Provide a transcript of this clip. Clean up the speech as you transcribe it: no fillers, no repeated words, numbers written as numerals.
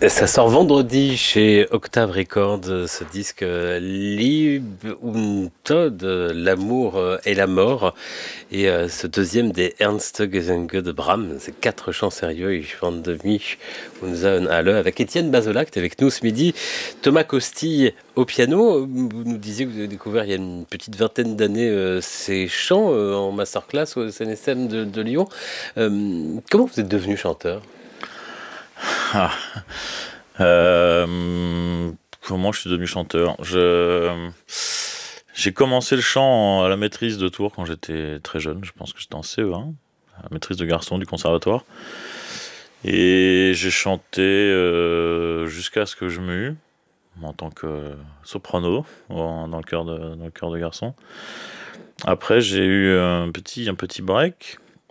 Ça sort vendredi chez Octave Records, ce disque Lieb und Tod, l'amour et la mort, et ce deuxième des Ernst Gesänge de Brahms, c'est 4 chants sérieux, Ich fand mich unser Halle, avec Étienne Bazolac, qui est avec nous ce midi, Thomas Costille au piano. Vous nous disiez que vous avez découvert il y a une petite vingtaine d'années ces chants en masterclass au CNSM de Lyon. Comment vous êtes devenu chanteur? Ah. Comment je suis devenu chanteur? J'ai commencé le chant à la maîtrise de Tours quand j'étais très jeune. Je pense que j'étais en CE1, à la maîtrise de garçon du conservatoire. Et j'ai chanté jusqu'à ce que je mue en tant que soprano dans le chœur de garçon. Après, j'ai eu un petit break